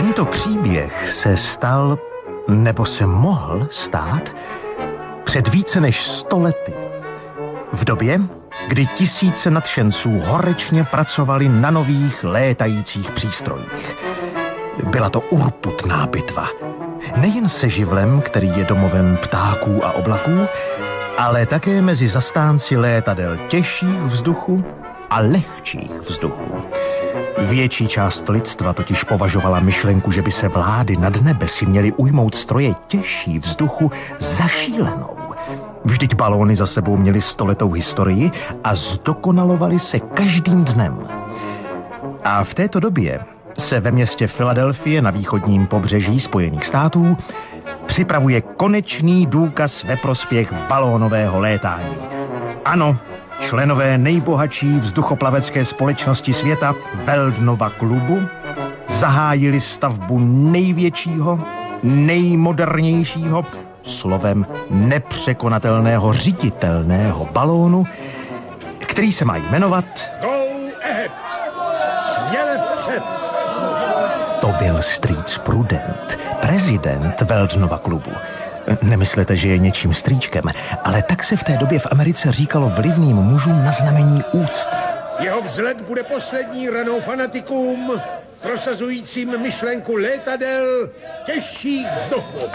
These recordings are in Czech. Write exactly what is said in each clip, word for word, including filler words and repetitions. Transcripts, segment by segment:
Tento příběh se stal, nebo se mohl stát, před více než sto lety. V době, kdy tisíce nadšenců horečně pracovali na nových létajících přístrojích. Byla to urputná bitva. Nejen se živlem, který je domovem ptáků a oblaků, ale také mezi zastánci létadel těžších vzduchu a lehčích vzduchů. Větší část lidstva totiž považovala myšlenku, že by se vlády nad nebesy měly ujmout stroje těžší vzduchu za šílenou. Vždyť balóny za sebou měly stoletou historii a zdokonalovaly se každým dnem. A v této době se ve městě Filadelfie na východním pobřeží Spojených států připravuje konečný důkaz ve prospěch balónového létání. Ano, členové nejbohatší vzduchoplavecké společnosti světa Veldnova klubu zahájili stavbu největšího, nejmodernějšího, slovem nepřekonatelného řiditelného balónu, který se má jmenovat Go ahead! Směle vpřed! To byl strýc Prudent, prezident Veldnova klubu. Nemyslete, že je něčím strýčkem, ale tak se v té době v Americe říkalo vlivným mužům na znamení úcty. Jeho vzhled bude poslední ranou fanatikům, prosazujícím myšlenku létadel těžších vzduchů.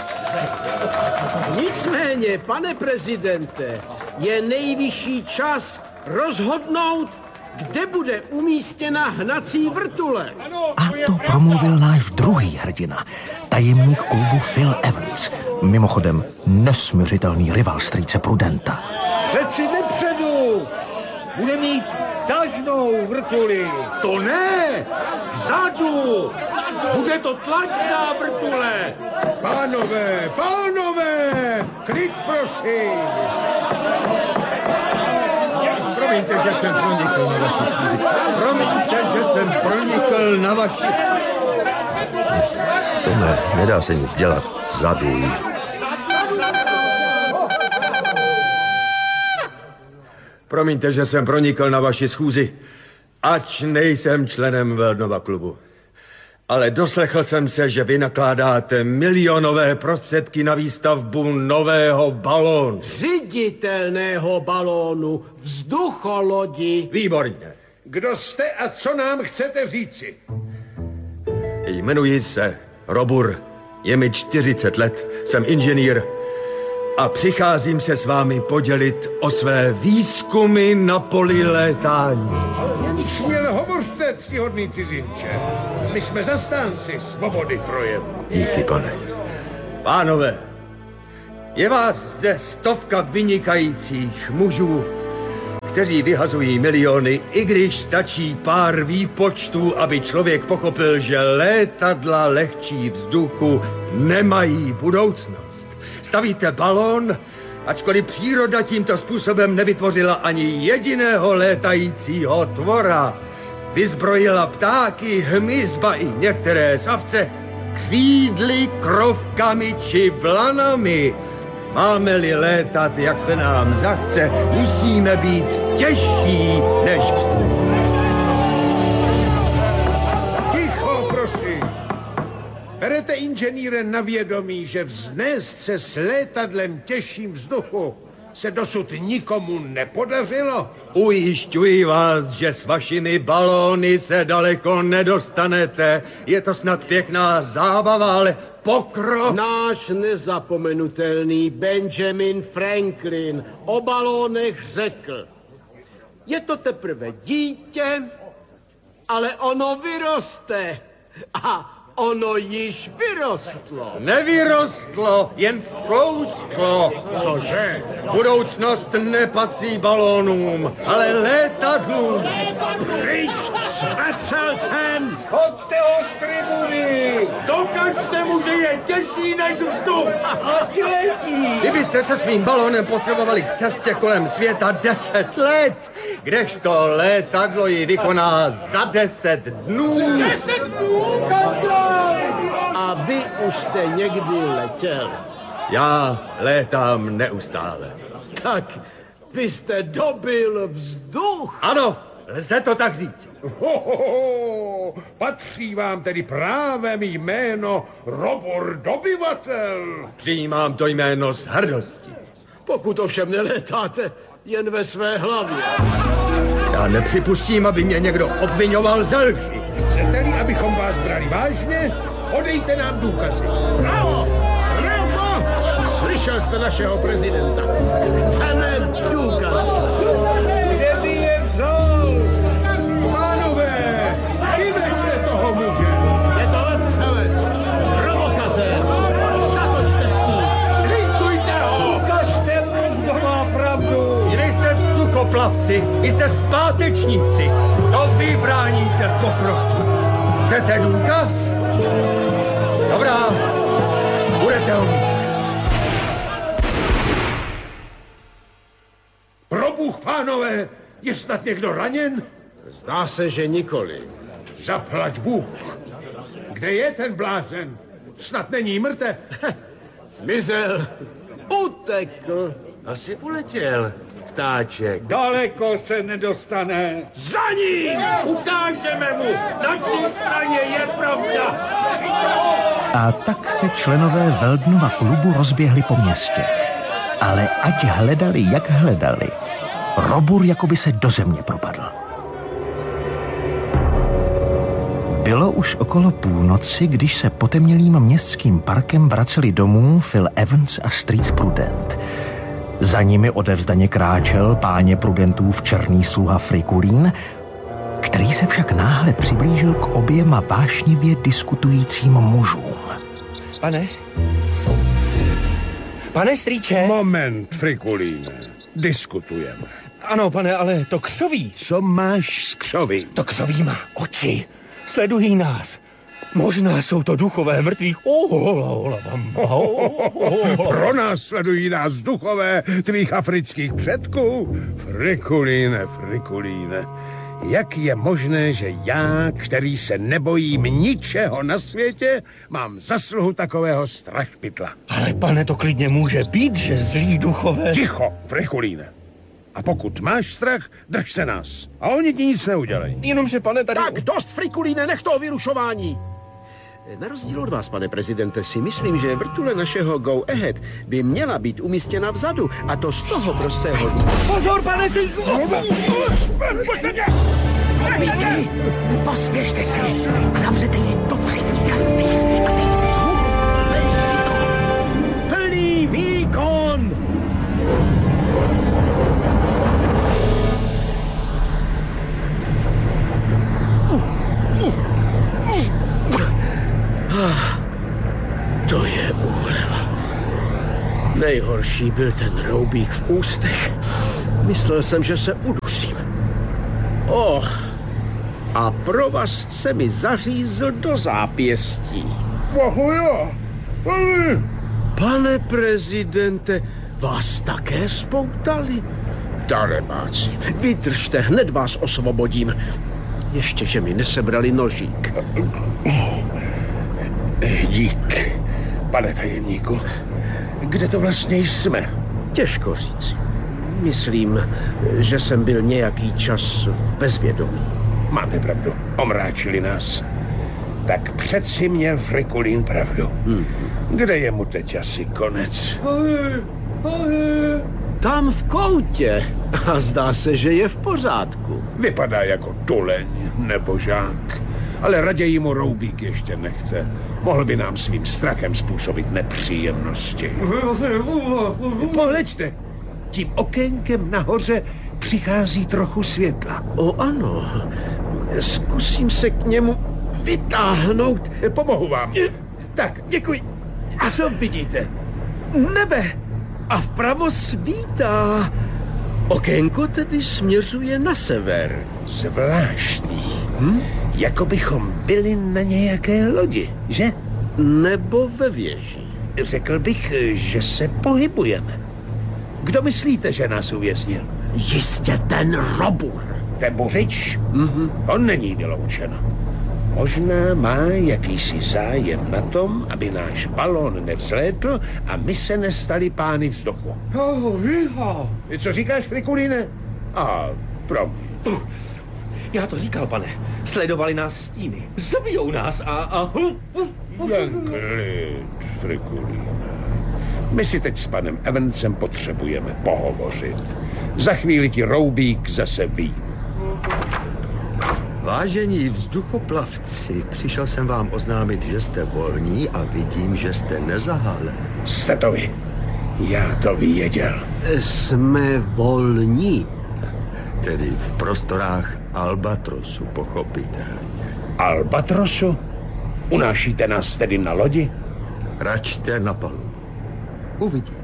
Nicméně, pane prezidente, je nejvyšší čas rozhodnout, kde bude umístěna hnací vrtule. A to promluvil náš druhý hrdina, tajemník klubu Phil Evans. Mimochodem nesmiřitelný rival strýce Prudenta. Přeci nepředu! Bude mít tažnou vrtuli. To ne! Vzadu! Bude to tlačná vrtule! Pánové, pánové! Klid, prosím! Promiňte, že jsem pronikl na vaši schůzi. Promiňte, že jsem pronikl na vaši... Tohle, nedá se nic dělat. Zaduj. Promiňte, že jsem pronikl na vaši schůzi, ač nejsem členem Veldnova klubu. Ale doslechl jsem se, že vy nakládáte milionové prostředky na výstavbu nového balónu. Řiditelného balónu, vzducholodi. Výborně. Kdo jste a co nám chcete říci? Jmenuji se Robur, je mi čtyřicet let, jsem inženýr a přicházím se s vámi podělit o své výzkumy na poli létání. Směle hovořte, ctihodný cizinče. My jsme zastánci svobody projevu. Díky, pane. Pánové, je vás zde stovka vynikajících mužů, kteří vyhazují miliony, i když stačí pár výpočtů, aby člověk pochopil, že létadla lehčí vzduchu nemají budoucnost. Stavíte balón, ačkoliv příroda tímto způsobem nevytvořila ani jediného létajícího tvora. Vyzbrojila ptáky, hmyz, ba i některé savce křídly, krovkami či blanami. Máme-li létat, jak se nám zachce, musíme být těžší než vzduch. Ticho, prosím. Berete, inženýre, na vědomí, že vznést se s létadlem těžším vzduchu se dosud nikomu nepodařilo? Ujišťuji vás, že s vašimi balóny se daleko nedostanete. Je to snad pěkná zábava, ale pokrok... Náš nezapomenutelný Benjamin Franklin o balónech řekl: je to teprve dítě, ale ono vyroste. A ono již vyrostlo. Nevyrostlo, jen sklousklo. Cože? Budoucnost nepatří balónům, ale létadlům. Pryč s vetřelcem! Chodte ho z tribuny! Dokažte mu, že je těžší než vzduch! Ať letí! Kdybyste se svým balónem potřebovali k cestě kolem světa deset let, kdežto létadlo ji vykoná za deset dnů. Deset dnů, skandál! A vy už jste někdy letěl. Já létám neustále. Tak vy jste dobil vzduch. Ano, Lze to tak říct. Ho, ho, ho, patří vám tedy právem jméno Robur Dobyvatel. Přijímám to jméno s hrdostí. Pokud ovšem nelétáte jen ve své hlavě. Já nepřipustím, aby mě někdo obvinoval ze lži. Chcete-li, abychom vás brali vážně? Podejte nám důkazy. Bravo! Bravo! Slyšel jste našeho prezidenta. Chceme důkazy. Kde by je vzal? Pánové, vyveďte toho muže. Je to letřelec, provokatér. Zatočte s ním. Slinkujte ho. Ukažte mu, kdo má pravdu. Vy nejste vzduchoplavci, vy jste zpátečníci. To vy bráníte pokroku. Chcete důkaz? Dobrá, budete ho mít. Probůh, pánové, je snad někdo raněn? Zdá se, že nikoli. Zaplať Bůh. Kde je ten blázen? Snad není mrtev. Zmizel. Utekl. Asi uletěl. Ptáček. Daleko se nedostane. Za ním! Ukážeme mu, na čí straně je pravda. A tak se členové Veldnova klubu rozběhli po městě. Ale ať hledali, jak hledali, Robur jakoby se do země propadl. Bylo už okolo půlnoci, když se potemnělým městským parkem vraceli domů Phil Evans a Streets Prudent. Za nimi odevzdaně kráčel páně Prudentův černý sluha Frikulín, který se však náhle přiblížil k oběma vášnivě diskutujícím mužům. Pane? Pane strýče? Moment, Frikulíne. Diskutujeme. Ano, pane, ale to křoví. Co máš s křovím? To křoví má oči. Sledují nás. Možná jsou to duchové mrtvých. Pro nás sledují nás duchové tvých afrických předků? Frikulíne, Frikulíne. Jak je možné, že já, který se nebojím ničeho na světě, mám zasluhu takového strašpitla? Ale pane, to klidně může být, že zlí duchové... Ticho, Frikulíne. A pokud máš strach, drž se nás. A oni ti nic neudělají. Jenomže, pane, tady... Tak, dost, Frikulíne, nech toho vyrušování. Na rozdíl od vás, pane prezidente, si myslím, že vrtule našeho Go Ahead by měla být umístěna vzadu. A to z toho prostého důvodu. Pozor, pane strýku! Víti, pospěšte se, zavřete je do přední kajuty. A teď zhůru, plný výkon. Plný výkon! To je úleva. Nejhorší byl ten roubík v ústech. Myslel jsem, že se udusím. Oh, a provaz se mi zařízl do zápěstí. Bohu jo, ale... Pane prezidente, vás také spoutali? Darebáci, vydržte, hned vás osvobodím. Ještě, že mi nesebrali nožík. Dík, pane tajemníku. Kde to vlastně jsme? Těžko říct. Myslím, že jsem byl nějaký čas v bezvědomí. Máte pravdu, omráčili nás. Tak přeci měl Frikulín pravdu. Hmm. Kde je mu teď asi konec? Ahoj, ahoj. Tam v koutě. A zdá se, že je v pořádku. Vypadá jako tuleň nebo žák. Ale raději mu roubík ještě nechte. Mohl by nám svým strachem způsobit nepříjemnosti. Pohleďte, tím okénkem nahoře přichází trochu světla. O ano, zkusím se k němu vytáhnout. Pomohu vám. Tak, Děkuji. a co vidíte? Nebe. A vpravo svítá. Okénko tedy směřuje na sever. Zvláštní. Hm? Jako bychom byli na nějaké lodi, že? Nebo ve věži. Řekl bych, že se pohybujeme. Kdo myslíte, že nás uvěznil? Jistě ten Robur. Ten Buřič? Mm-hmm. On není vyloučeno. Možná má jakýsi zájem na tom, aby náš balón nevzlétl a my se nestali pány vzduchu. Oh, Co říkáš, Frikulíne? A promiň. Já to říkal, pane. Sledovali nás stíny. Zabijou nás a... a... Jen klid, Frikulíne. My si teď s panem Evansem potřebujeme pohovořit. Za chvíli ti Roubík zase ví. Vážení vzduchoplavci, přišel jsem vám oznámit, že jste volní a vidím, že jste nezaháleli. Jste to vy. Já to věděl. Jsme volní. Tedy v prostorách Albatrosu, pochopitelně. Albatrosu? Unášíte nás tedy na lodi? Račte na palubu. Uvidíte.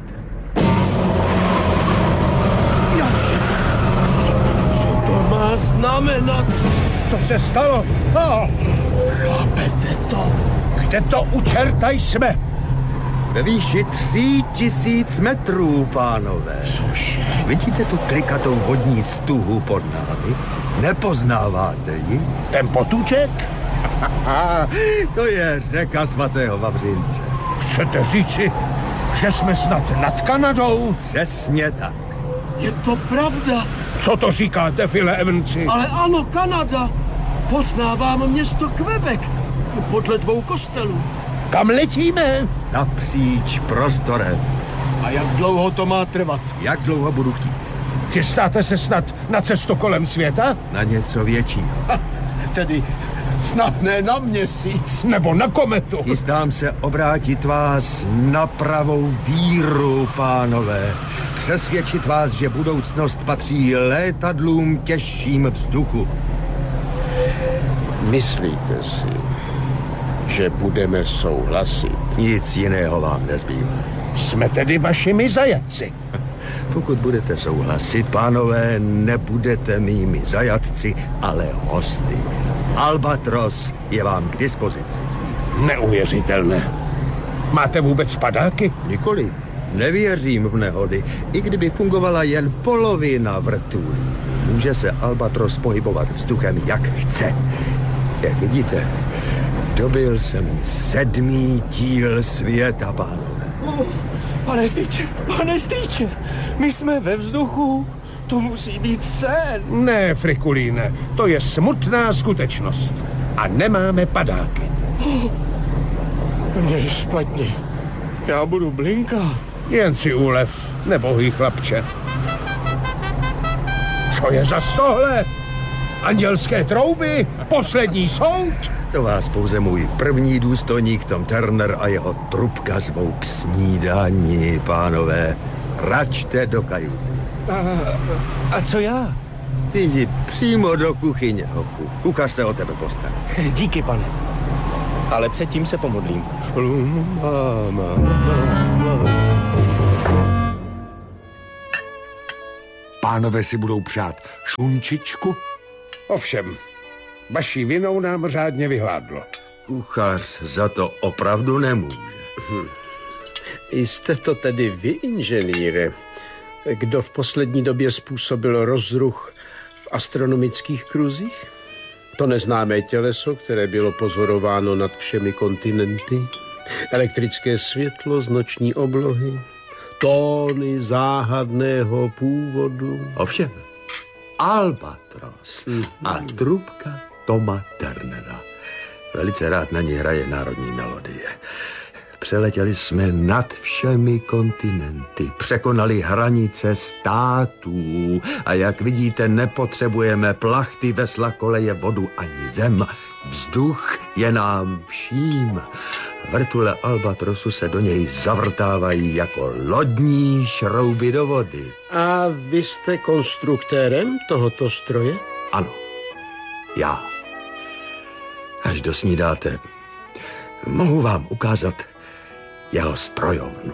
Co to má znamenat? Co se stalo? Oh, chápete to? Kde to u čerta jsme? Ve výši tří tisíc metrů, pánové. Cože? Vidíte tu klikatou vodní stuhu pod námi? Nepoznáváte ji? Ten potůček? To je řeka svatého Vavřince. Chcete říci, že jsme snad nad Kanadou? Přesně tak. Je to pravda, Co to říkáte, Phile Evansi? ale ano, Kanada. Poznávám město Quebec podle dvou kostelů. Kam letíme? Napříč prostorem. A jak dlouho to má trvat? Jak dlouho budu chtít? Chystáte se snad na cestu kolem světa? Na něco většího. Tedy snad ne na měsíc. Nebo na kometu? Chystám se obrátit vás na pravou víru, pánové. Přesvědčit vás, že budoucnost patří létadlům těžším vzduchu. Myslíte si, že budeme souhlasit? Nic jiného vám nezbývá. Jsme tedy vašimi zajatci. Pokud budete souhlasit, pánové, nebudete mými zajatci, ale hosty. Albatros je vám k dispozici. Neuvěřitelné. Máte vůbec padáky? Nikoli. Nevěřím v nehody. I kdyby fungovala jen polovina vrtulí, může se Albatros pohybovat vzduchem, jak chce. Jak vidíte, dobil jsem sedmý díl světa, pánové. Oh, pane Stýče, pane Stýče, my jsme ve vzduchu. To musí být sen. Ne, Frikulíne, to je smutná skutečnost. A nemáme padáky. Oh, mně je špatně. Já budu blinkat. Jen si úlev, nebohý chlapče. Co je za tohle? Andělské trouby? Poslední soud? To vás pouze můj první důstojník Tom Turner a jeho trubka zvou k snídani, pánové. Račte do kajuty. A, a co já? Ty jdi přímo do kuchyně, hochu. Kuchař se o tebe postará. Díky, pane. Ale předtím se pomodlím. Pánové si budou přát šunčičku? Ovšem, vaší vinou nám řádně vyhládlo. Kuchař za to opravdu nemůže. Hm. Jste to tedy vy, inženýre, kdo v poslední době způsobil rozruch v astronomických kruzích? To neznámé těleso, které bylo pozorováno nad všemi kontinenty, elektrické světlo z noční oblohy, tóny záhadného původu. Ovšem, Albatros a trubka Toma Turnera. Velice rád na ní hraje národní melodie. Přeletěli jsme nad všemi kontinenty, překonali hranice států a jak vidíte, nepotřebujeme plachty, vesla, koleje, vodu ani zem. Vzduch je nám vším. Vrtule Albatrosu se do něj zavrtávají jako lodní šrouby do vody. A vy jste konstruktérem tohoto stroje? Ano, já. Až dosnídáte, mohu vám ukázat jeho strojovnu.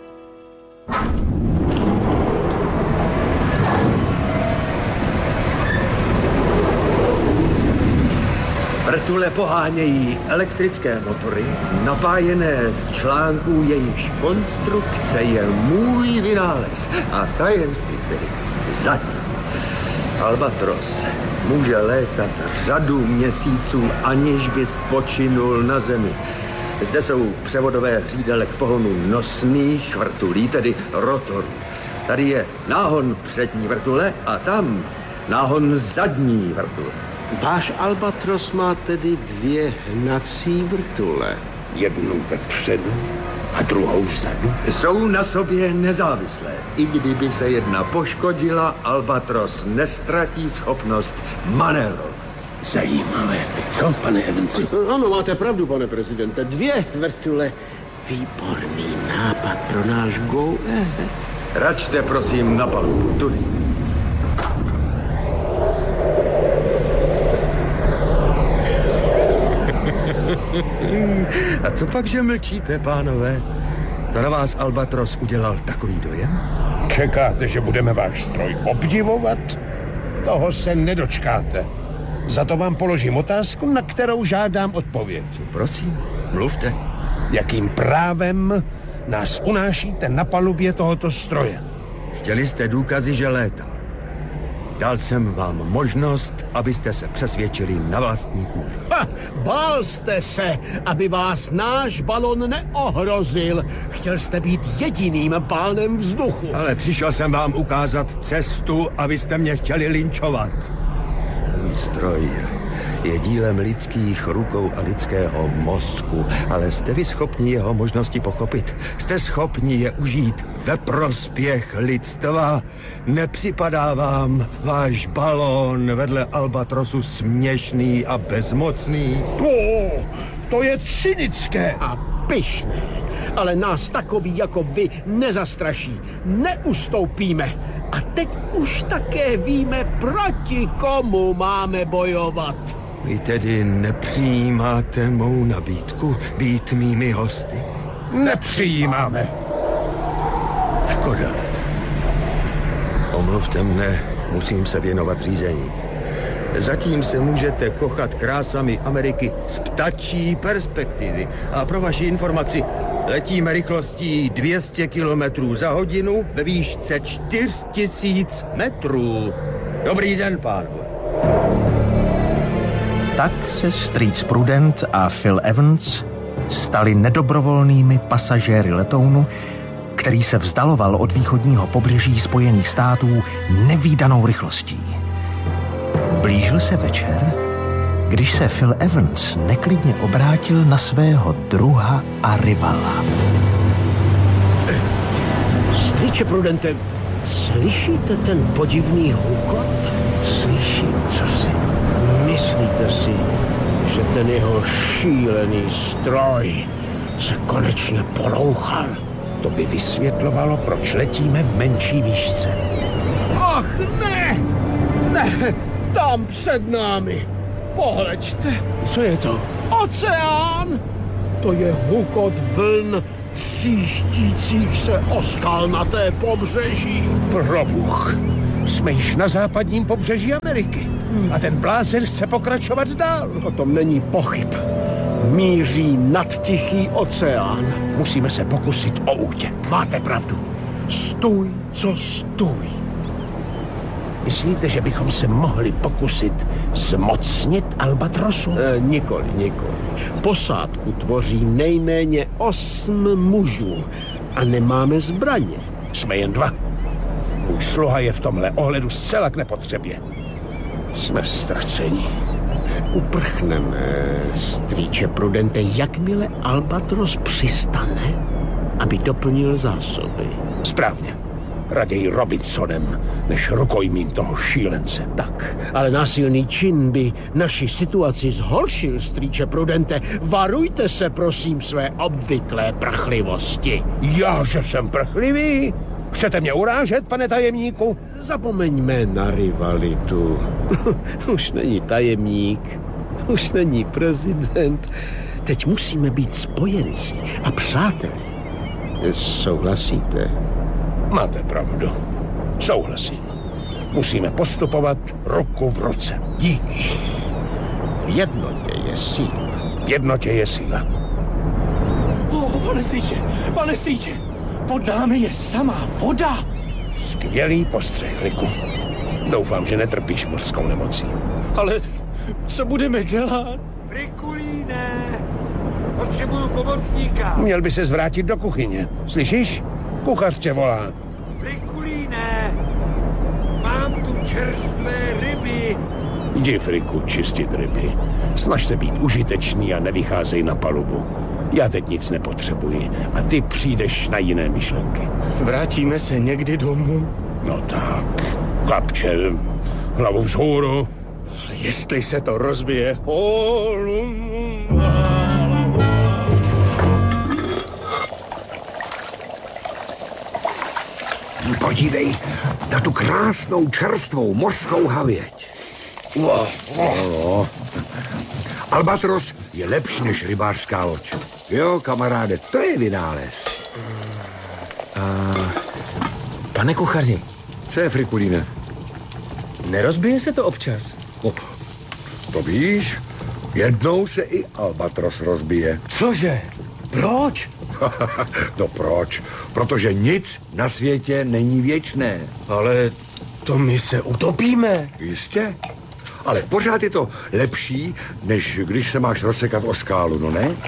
Vrtule pohánějí elektrické motory, napájené z článků, jejichž konstrukce je můj vynález a tajemství tedy zadní. Albatros může létat řadu měsíců, aniž by spočinul na zemi. Zde jsou převodové hřídele k pohonu nosných vrtulí, tedy rotorů. Tady je náhon přední vrtule a tam náhon zadní vrtule. Váš Albatros má tedy dvě hnací vrtule. Jednu vepředu a druhou vzadu. Jsou na sobě nezávislé. I kdyby se jedna poškodila, Albatros nestratí schopnost manévrovat. Zajímavé, co, pane Evansi? Ano, máte pravdu, pane prezidente. Dvě vrtule. Výborný nápad pro náš Go Ahead. Račte, prosím, na palubu. Tudy. A co pak, že mlčíte, pánové? To na vás Albatros udělal takový dojem? Čekáte, že budeme váš stroj obdivovat? Toho se nedočkáte. Za to vám položím otázku, na kterou žádám odpověď. Prosím, mluvte. Jakým právem nás unášíte na palubě tohoto stroje? Chtěli jste důkazy, že létá. Dal jsem vám možnost, abyste se přesvědčili na vlastní kůži. Ha, bál jste se, aby vás náš balon neohrozil. Chtěl jste být jediným pánem vzduchu. Ale přišel jsem vám ukázat cestu, abyste mě chtěli linčovat. Můj stroj je dílem lidských rukou a lidského mozku, ale jste vy schopni jeho možnosti pochopit? Jste schopni je užít ve prospěch lidstva? Nepřipadá vám váš balón vedle Albatrosu směšný a bezmocný? Oh, to je cynické. A pyšné, ale nás takový jako vy nezastraší. Neustoupíme. A teď už také víme, proti komu máme bojovat. Vy tedy nepřijímáte mou nabídku být mými hosty? Nepřijímáme. Škoda. Omluvte mne, musím se věnovat řízení. Zatím se můžete kochat krásami Ameriky z ptačí perspektivy. A pro vaši informaci, letíme rychlostí dvě stě kilometrů za hodinu ve výšce čtyři tisíce metrů. Dobrý den, pánové. Tak se strýc Prudent a Phil Evans stali nedobrovolnými pasažéry letounu, který se vzdaloval od východního pobřeží Spojených států nevídanou rychlostí. Blížil se večer, když se Phil Evans neklidně obrátil na svého druha a rivala. Strýče Prudente, slyšíte ten podivný hukot? Slyším, co si. Myslíte si, že ten jeho šílený stroj se konečně polouchal? To by vysvětlovalo, proč letíme v menší výšce. Ach, ne! Ne, tam před námi. Pohleďte. Co je to? Oceán! To je hukot vln tříštících se o skalnaté pobřeží. Probůh. Jsme již na západním pobřeží Ameriky. A ten blázen chce pokračovat dál. O tom není pochyb. Míří nad Tichý oceán. Musíme se pokusit o útěk. Máte pravdu. Stůj, co stůj. Myslíte, že bychom se mohli pokusit zmocnit Albatrosu? E, nikoli, nikoli. Posádku tvoří nejméně osm mužů a nemáme zbraně. Jsme jen dva. Můj sluha je v tomhle ohledu zcela k nepotřebě. Jsme ztraceni. Uprchneme, strýče Prudente, jakmile Albatros přistane, aby doplnil zásoby. Správně. Raději Robinsonem, než rukojmím toho šílence. Tak, ale násilný čin by naši situaci zhoršil, strýče Prudente. Varujte se, prosím, své obvyklé prchlivosti. Já, že jsem prchlivý? Chcete mě urážet, pane tajemníku? Zapomeňme na rivalitu. Už není tajemník, už není prezident. Teď musíme být spojenci a přáteli. Souhlasíte? Máte pravdu. Souhlasím. Musíme postupovat ruku v ruce. Díky. V jednotě je síla. V jednotě je síla. Oh, pane strýče, pane strýče, pod námi je samá voda. Skvělý postřeh, Riku. Doufám, že netrpíš mořskou nemocí. Ale co budeme dělat? Frikulíne! Potřebuju pomocníka! Měl by se zvrátit do kuchyně. Slyšíš? Kuchař tě volá. Frikulíne! Mám tu čerstvé ryby! Jdi, Friku, čistit ryby. Snaž se být užitečný a nevycházej na palubu. Já teď nic nepotřebuji a ty přijdeš na jiné myšlenky. Vrátíme se někdy domů. No tak, kapče, hlavu vzhůru. Ale jestli se to rozbije... Podívej na tu krásnou čerstvou mořskou havěť. Wow. No. Albatros je lepší než rybářská loď. Jo, kamaráde, to je vynález. Pane kuchaři, Co je, Frikulíne? nerozbije se to občas? No, to víš, jednou se i Albatros rozbije. Cože? Proč? No proč? Protože nic na světě není věčné. Ale to my se utopíme. Jistě. Ale pořád je to lepší, než když se máš rozsekat o skálu, no ne?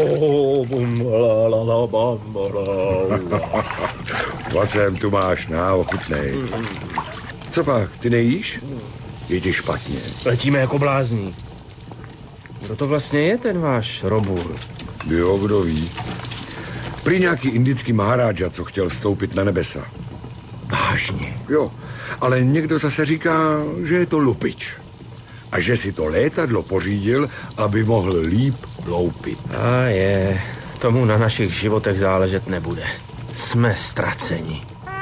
Pojď sem, tu máš, na, ochutnej. Co pak, ty nejíš? Je ti špatně. Letíme jako blázní. Kdo to vlastně je ten váš Robur? Jo, kdo ví. Prý nějaký indický maharaja, co chtěl stoupit na nebesa. Vážně. Jo, ale někdo zase říká, že je to lupič. A že si to létadlo pořídil, aby mohl líp loupit. A je, tomu na našich životech záležet nebude. Jsme ztraceni.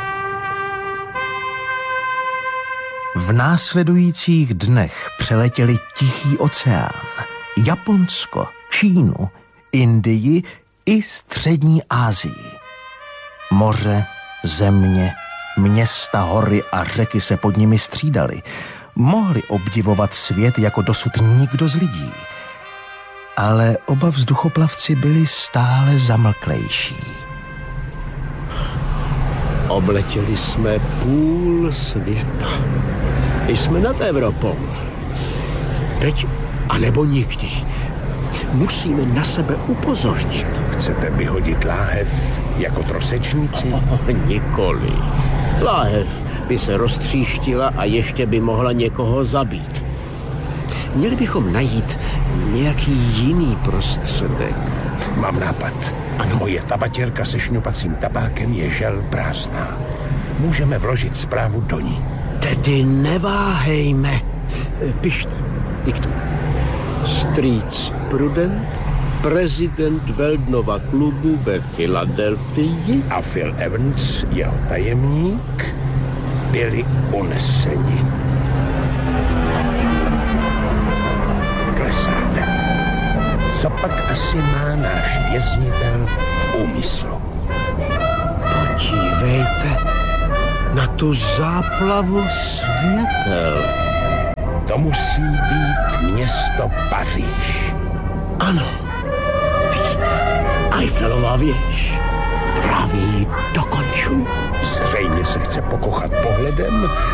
V následujících dnech přeletěli Tichý oceán, Japonsko, Čínu, Indii i Střední Asii. Moře, země, města, hory a řeky se pod nimi střídaly. Mohli obdivovat svět jako dosud nikdo z lidí. Ale oba vzduchoplavci byli stále zamlklejší. Obletěli jsme půl světa. Jsme nad Evropou. Teď a nebo nikdy. Musíme na sebe upozornit. Chcete vyhodit láhev jako trosečníci? Oh, nikoli. Láhev by se roztříštila a ještě by mohla někoho zabít. Měli bychom najít nějaký jiný prostředek. Mám nápad. Ano. Moje tabatěrka se šňupacím tabákem je žel prázdná. Můžeme vložit zprávu do ní. Tedy neváhejme. Pište, diktuj. Strýc Prudent, prezident Veldnova klubu ve Filadelfii A Phil Evans, jeho tajemník, byli uneseni. Klesáme. Co pak asi má náš věznitel v úmyslu? Podívejte na tu záplavu světel. To musí být město Paříž. Ano, vidíte, Eiffelova věž. Právě ji dokončuji. Zřejmě se chce pokochat pohledem